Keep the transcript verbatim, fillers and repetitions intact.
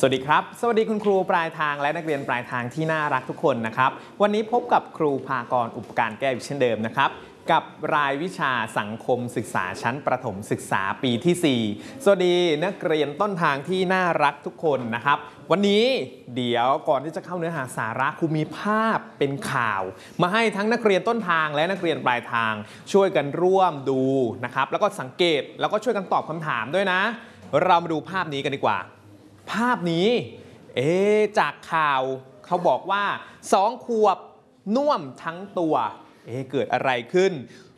สวัสดีครับสวัสดีคุณครูปลายทางและนักเรียนปลายทางที่น่ารักทุกคนนะครับวันนี้พบกับครูภากรอุปการแก้วเช่นเดิมนะครับกับรายวิชาสังคมศึกษาชั้นประถมศึกษาปีที่สี่สวัสดีนักเรียนต้นทางที่น่ารักทุกคนนะครับวันนี้เดี๋ยวก่อนที่จะเข้าเนื้อหาสาระครูมีภาพเป็นข่าวมาให้ทั้งนักเรียนต้นทางและนักเรียนปลายทางช่วยกันร่วมดูนะครับแล้วก็สังเกตแล้วก็ช่วยกันตอบคำถามด้วยนะเรามาดูภาพนี้กันดีกว่าภาพนี้เอ๊จากข่าวเขาบอกว่าสองขวบน่วมทั้งตัวเอ๊เกิดอะไรขึ้น